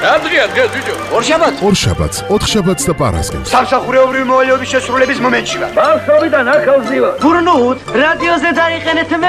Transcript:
რა დღეა დღეს ბიჭო? ორშაბათს, ოთხშაბათს და პარასკევს. სამსახურეობრივი მოვალეობის შესრულების მომენტში ვარ. ბავშვობიდან აქ ავზივარ. გურნუთ რადიოზე დაიყენეთ